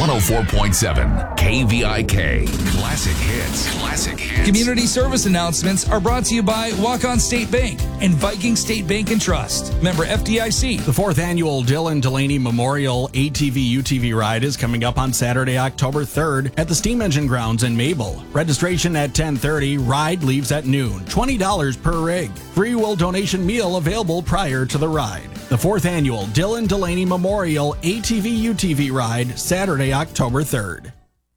104.7 KVIK. Classic hits. Classic hits. Community service announcements are brought to you by Walk-On State Bank and Viking State Bank and Trust. Member FDIC. The 4th annual Dylan Delaney Memorial ATV UTV ride is coming up on Saturday, October 3rd at the Steam Engine Grounds in Mabel. Registration at 10:30. Ride leaves at noon. $20 per rig. Free will donation meal available prior to the ride. The 4th annual Dylan Delaney Memorial ATV UTV ride, Saturday, October 3rd.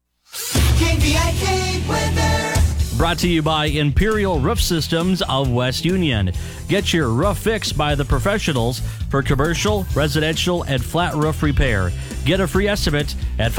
KVIK weather. Brought to you by Imperial Roof Systems of West Union. Get your roof fixed by the professionals for commercial, residential, and flat roof repair. Get a free estimate at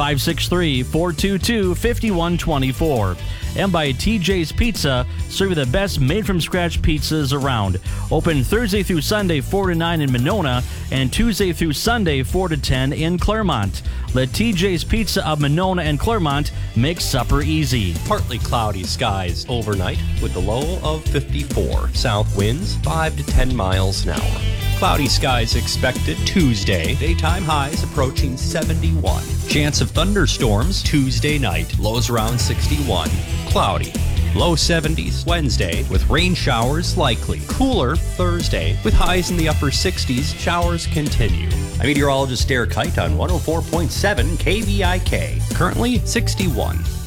563-422-5124. And by TJ's Pizza, serving the best made-from-scratch pizzas around. Open Thursday through Sunday 4 to 9 in Monona and Tuesday through Sunday 4 to 10 in Claremont. Let TJ's Pizza of Monona and Claremont make supper easy. Partly cloudy skies overnight with a low of 54. South winds 5 to 10 miles an hour. Cloudy skies expected Tuesday. Daytime highs approaching 71. Chance of thunderstorms Tuesday night. Lows around 61. Cloudy. Low 70s Wednesday with rain showers likely. Cooler Thursday with highs in the upper 60s. Showers continue. I'm meteorologist Derek Kite on 104.7 KVIK. Currently 61.